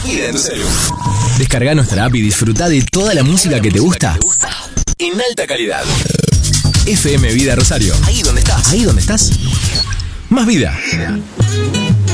vida en tu celu. Descarga nuestra app y disfruta de toda la música que te gusta en alta calidad. FM Vida Rosario. Ahí donde estás. Más vida.